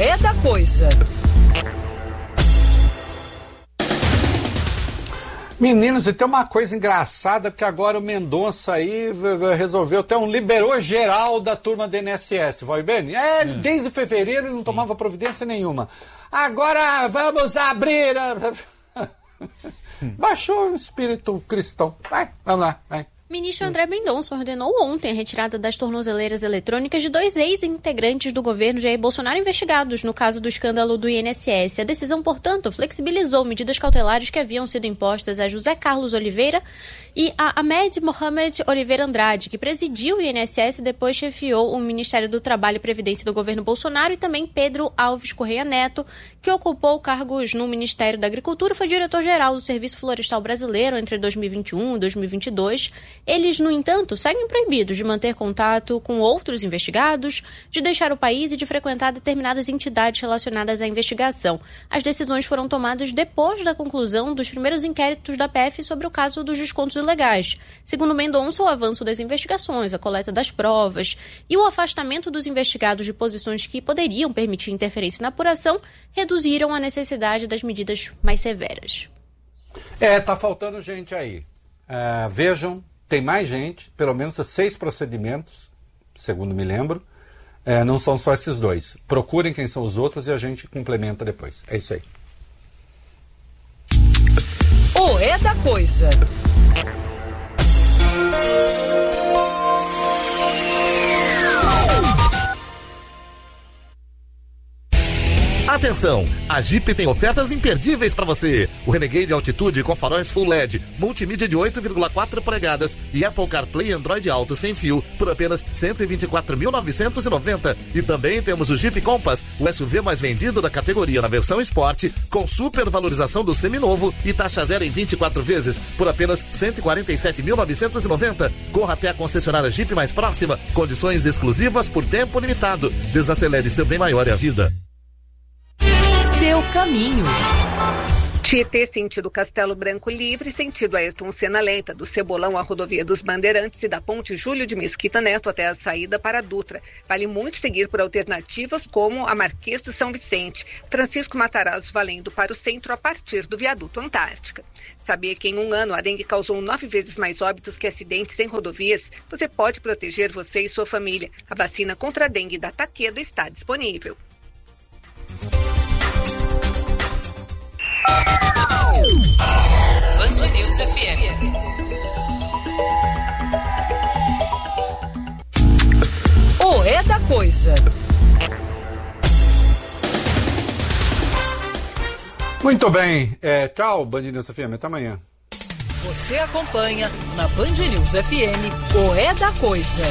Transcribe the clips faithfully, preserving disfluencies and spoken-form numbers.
É da Coisa. Meninos, e tem uma coisa engraçada, porque agora o Mendonça aí resolveu ter um liberou geral da turma do I N S S, vai bem? É, é. Desde fevereiro ele não Sim. tomava providência nenhuma. Agora vamos abrir... A... Baixou o espírito cristão. Vai, vamos lá, vai. Ministro André Mendonça ordenou ontem a retirada das tornozeleiras eletrônicas de dois ex-integrantes do governo Jair Bolsonaro investigados no caso do escândalo do I N S S. A decisão, portanto, flexibilizou medidas cautelares que haviam sido impostas a José Carlos Oliveira e a Ahmed Mohamed Oliveira Andrade, que presidiu o I N S S e depois chefiou o Ministério do Trabalho e Previdência do governo Bolsonaro, e também Pedro Alves Correia Neto, que ocupou cargos no Ministério da Agricultura, foi diretor-geral do Serviço Florestal Brasileiro entre dois mil e vinte e um e dois mil e vinte e dois. Eles, no entanto, seguem proibidos de manter contato com outros investigados, de deixar o país e de frequentar determinadas entidades relacionadas à investigação. As decisões foram tomadas depois da conclusão dos primeiros inquéritos da P F sobre o caso dos descontos ilegais. Segundo Mendonça, o avanço das investigações, a coleta das provas e o afastamento dos investigados de posições que poderiam permitir interferência na apuração reduziram a necessidade das medidas mais severas. É, tá faltando gente aí. Uh, vejam, tem mais gente, pelo menos seis procedimentos, segundo me lembro. É, não são só esses dois. Procurem quem são os outros e a gente complementa depois. É isso aí. O É da Coisa. Atenção, a Jeep tem ofertas imperdíveis para você. O Renegade Altitude com faróis Full L E D, multimídia de oito vírgula quatro polegadas e Apple CarPlay Android Auto sem fio por apenas cento e vinte e quatro mil novecentos e noventa. E também temos o Jeep Compass, o S U V mais vendido da categoria na versão Sport, com super valorização do seminovo e taxa zero em vinte e quatro vezes por apenas cento e quarenta e sete mil novecentos e noventa. Corra até a concessionária Jeep mais próxima, condições exclusivas por tempo limitado. Desacelere seu bem maior é a vida. Seu caminho. Tietê, sentido Castelo Branco Livre, sentido Ayrton Senna Lenta, do Cebolão à rodovia dos Bandeirantes e da ponte Júlio de Mesquita Neto até a saída para a Dutra. Vale muito seguir por alternativas como a Marquês de São Vicente, Francisco Matarazzo valendo para o centro a partir do viaduto Antártica. Sabia que em um ano a dengue causou nove vezes mais óbitos que acidentes em rodovias? Você pode proteger você e sua família. A vacina contra a dengue da Takeda está disponível. Band News F M. O É da Coisa. Muito bem. É, tchau, Band News F M. Até amanhã. Você acompanha na Band News F M o É da Coisa.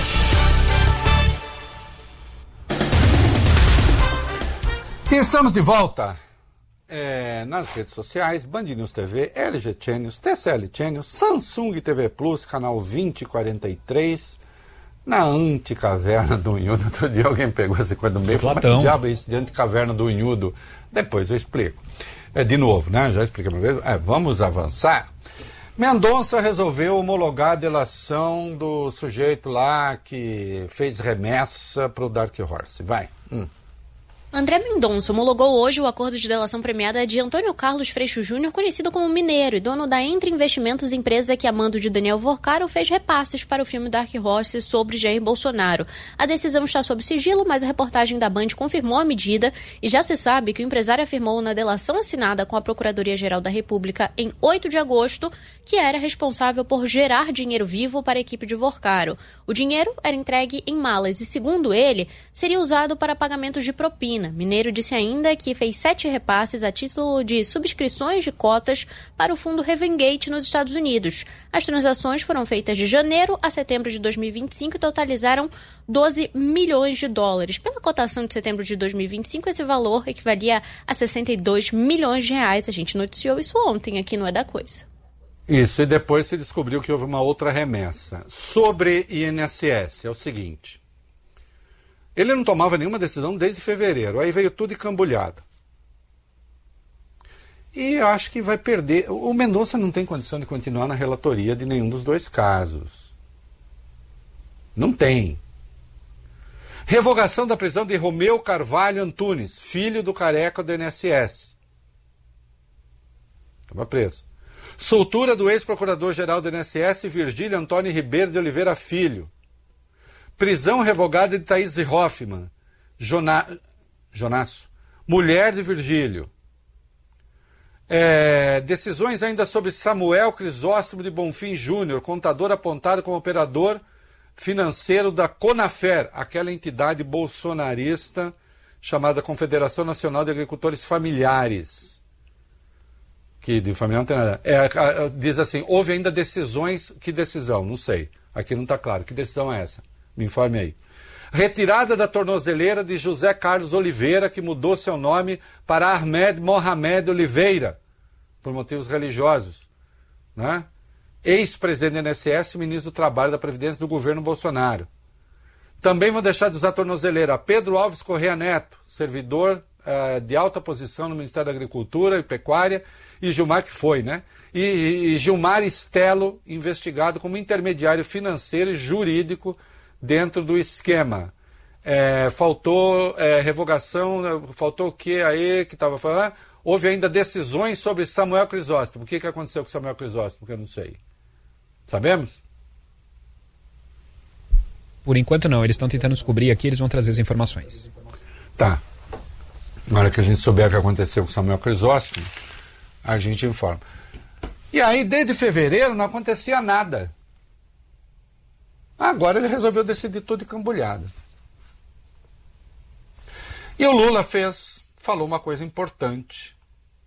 E estamos de volta. É, nas redes sociais, Band News T V, L G Channels, T C L Channels, Samsung T V Plus, canal vinte e quarenta e três, na Anticaverna do Unhudo. Outro dia alguém pegou essa coisa do meio e falou, mas que diabo é isso de Anticaverna do Unhudo? Depois eu explico. É, de novo, né? Já expliquei uma vez. É, vamos avançar. Mendonça resolveu homologar a delação do sujeito lá que fez remessa para o Dark Horse. Vai. Hum. André Mendonça homologou hoje o acordo de delação premiada de Antônio Carlos Freixo Júnior, conhecido como Mineiro, e dono da Entre Investimentos, empresa que, a mando de Daniel Vorcaro, fez repasses para o filme Dark Horse sobre Jair Bolsonaro. A decisão está sob sigilo, mas a reportagem da Band confirmou a medida e já se sabe que o empresário afirmou na delação assinada com a Procuradoria-Geral da República em oito de agosto que era responsável por gerar dinheiro vivo para a equipe de Vorcaro. O dinheiro era entregue em malas e, segundo ele, seria usado para pagamentos de propina. Mineiro disse ainda que fez sete repasses a título de subscrições de cotas para o fundo Revengate nos Estados Unidos. As transações foram feitas de janeiro a setembro de dois mil e vinte e cinco e totalizaram doze milhões de dólares. Pela cotação de setembro de dois mil e vinte e cinco, esse valor equivalia a sessenta e dois milhões de reais. A gente noticiou isso ontem aqui no É da Coisa. Isso, e depois se descobriu que houve uma outra remessa. Sobre I N S S, é o seguinte... Ele não tomava nenhuma decisão desde fevereiro. Aí veio tudo encambulhado. E eu acho que vai perder... O Mendonça não tem condição de continuar na relatoria de nenhum dos dois casos. Não tem. Revogação da prisão de Romeu Carvalho Antunes, filho do careca do I N S S. Estava preso. Soltura do ex-procurador-geral do I N S S, Virgílio Antônio Ribeiro de Oliveira Filho. Prisão revogada de Thaís Hoffmann, Jona... Jonasso, mulher de Virgílio. É... Decisões ainda sobre Samuel Crisóstomo de Bonfim Júnior, contador apontado como operador financeiro da CONAFER, aquela entidade bolsonarista chamada Confederação Nacional de Agricultores Familiares. Que de família não tem nada. É, diz assim, houve ainda decisões, que decisão? Não sei. Aqui não está claro. Que decisão é essa? Me informe aí. Retirada da tornozeleira de José Carlos Oliveira, que mudou seu nome para Ahmed Mohamed Oliveira, por motivos religiosos, né? Ex-presidente do I N S S e ministro do Trabalho e da Previdência do governo Bolsonaro. Também vão deixar de usar a tornozeleira Pedro Alves Correia Neto, servidor uh, de alta posição no Ministério da Agricultura e Pecuária, e Gilmar, que foi, né? E, e, e Gilmar Stelo, investigado como intermediário financeiro e jurídico dentro do esquema. É, faltou é, revogação, faltou o que aí que estava falando? Houve ainda decisões sobre Samuel Crisóstomo. O que, que aconteceu com Samuel Crisóstomo, que eu não sei. Sabemos? Por enquanto não, eles estão tentando descobrir aqui, eles vão trazer as informações. Tá. Agora que a gente souber o que aconteceu com Samuel Crisóstomo, a gente informa. E aí, desde fevereiro, não acontecia nada. Agora ele resolveu decidir tudo de cambulhada. E o Lula fez, falou uma coisa importante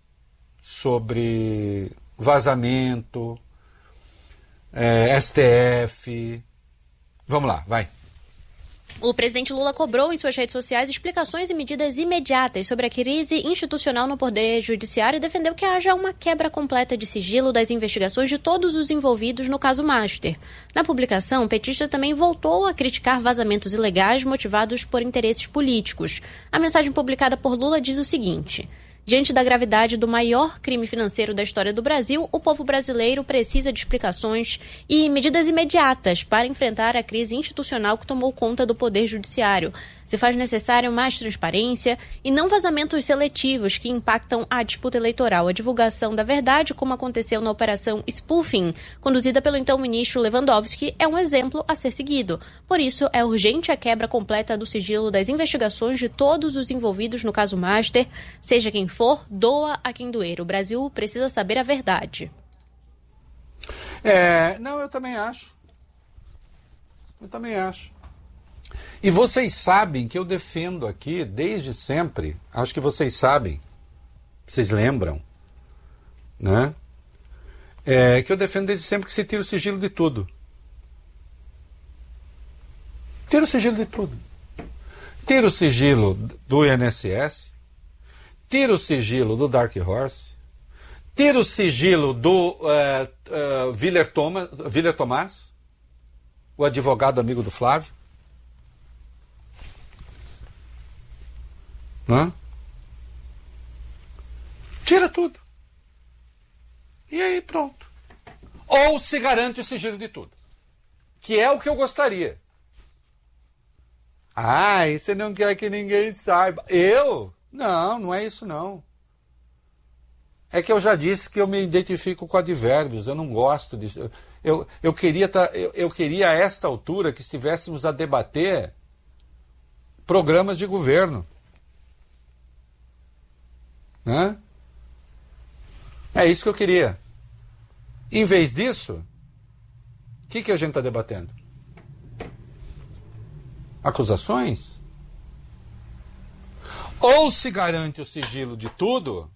sobre vazamento, é, S T F. Vamos lá, vai. O presidente Lula cobrou em suas redes sociais explicações e medidas imediatas sobre a crise institucional no Poder Judiciário e defendeu que haja uma quebra completa de sigilo das investigações de todos os envolvidos no caso Master. Na publicação, o petista também voltou a criticar vazamentos ilegais motivados por interesses políticos. A mensagem publicada por Lula diz o seguinte: diante da gravidade do maior crime financeiro da história do Brasil, o povo brasileiro precisa de explicações e medidas imediatas para enfrentar a crise institucional que tomou conta do Poder Judiciário. Se faz necessário mais transparência e não vazamentos seletivos que impactam a disputa eleitoral. A divulgação da verdade, como aconteceu na Operação Spoofing, conduzida pelo então ministro Lewandowski, é um exemplo a ser seguido. Por isso, é urgente a quebra completa do sigilo das investigações de todos os envolvidos no caso Master. Seja quem for, doa a quem doer. O Brasil precisa saber a verdade. É, não, eu também acho. Eu também acho. E vocês sabem que eu defendo aqui, desde sempre, acho que vocês sabem, vocês lembram, né? É, que eu defendo desde sempre que se tira o sigilo de tudo. Tira o sigilo de tudo. Tira o sigilo do I N S S, tira o sigilo do Dark Horse, tira o sigilo do uh, uh, Willer Thomas, Willer Tomás, o advogado amigo do Flávio. Hã? Tira tudo. E aí pronto. Ou se garante o sigilo de tudo. Que é o que eu gostaria. Ah, você não quer que ninguém saiba. Eu? Não, não é isso não. É que eu já disse que eu me identifico com advérbios. Eu não gosto disso. Eu, eu, queria, eu, eu queria a esta altura que estivéssemos a debater programas de governo. Hã? É isso que eu queria. Em vez disso, o que, que a gente está debatendo? Acusações? Ou se garante o sigilo de tudo,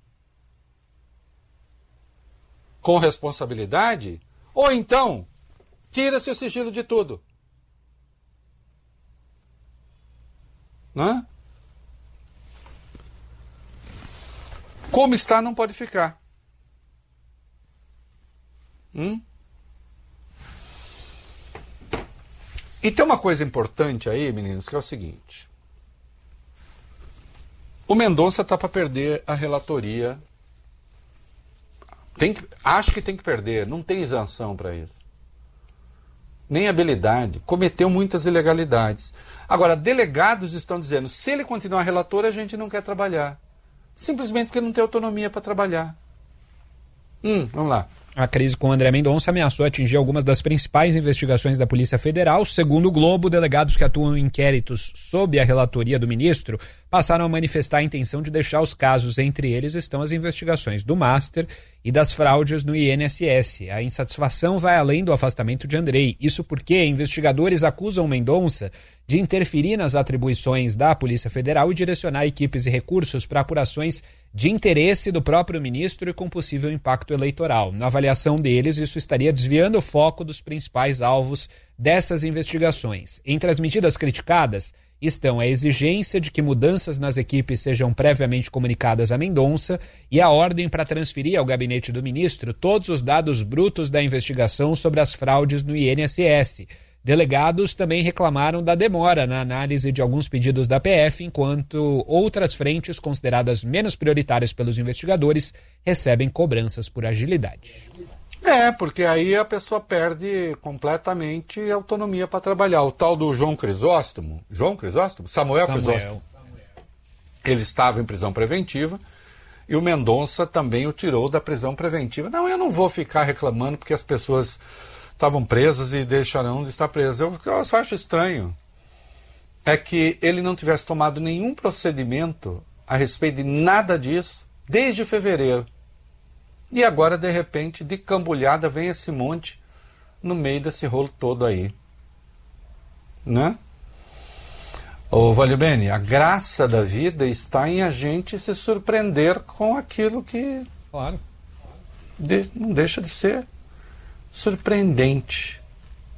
com responsabilidade, ou então, tira-se o sigilo de tudo. Hã? Como está, não pode ficar. Hum? E tem uma coisa importante aí, meninos, que é o seguinte. O Mendonça está para perder a relatoria. Tem que, acho que tem que perder, não tem isenção para isso. nem habilidade, cometeu muitas ilegalidades. Agora, delegados estão dizendo, se ele continuar relator, a gente não quer trabalhar. Simplesmente porque não tem autonomia para trabalhar. Hum, vamos lá. A crise com André Mendonça ameaçou atingir algumas das principais investigações da Polícia Federal. Segundo o Globo, delegados que atuam em inquéritos sob a relatoria do ministro passaram a manifestar a intenção de deixar os casos. Entre eles estão as investigações do Master e das fraudes no I N S S. A insatisfação vai além do afastamento de Andrei. Isso porque investigadores acusam Mendonça de interferir nas atribuições da Polícia Federal e direcionar equipes e recursos para apurações de interesse do próprio ministro e com possível impacto eleitoral. Na avaliação deles, isso estaria desviando o foco dos principais alvos dessas investigações. Entre as medidas criticadas estão a exigência de que mudanças nas equipes sejam previamente comunicadas a Mendonça e a ordem para transferir ao gabinete do ministro todos os dados brutos da investigação sobre as fraudes no I N S S. Delegados também reclamaram da demora na análise de alguns pedidos da P F, enquanto outras frentes consideradas menos prioritárias pelos investigadores recebem cobranças por agilidade. É, porque aí a pessoa perde completamente a autonomia para trabalhar. O tal do João Crisóstomo, João Crisóstomo? Samuel, Samuel Crisóstomo. Ele estava em prisão preventiva e o Mendonça também o tirou da prisão preventiva. Não, eu não vou ficar reclamando porque as pessoas estavam presas e deixarão de estar presas. Eu, eu só acho estranho é que ele não tivesse tomado nenhum procedimento a respeito de nada disso desde fevereiro. E agora, de repente, de cambulhada, vem esse monte no meio desse rolo todo aí. Né? Ô, Valibene, a graça da vida está em a gente se surpreender com aquilo que claro. de, não deixa de ser surpreendente.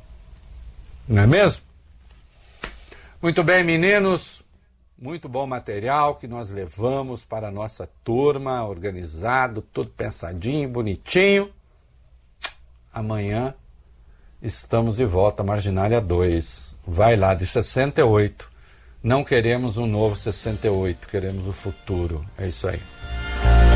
Não é mesmo? Muito bem, meninos. Muito bom material que nós levamos para a nossa turma, organizado, tudo pensadinho, bonitinho. Amanhã estamos de volta, Marginália dois. Vai lá, de sessenta e oito. Não queremos um novo sessenta e oito, queremos o futuro. É isso aí.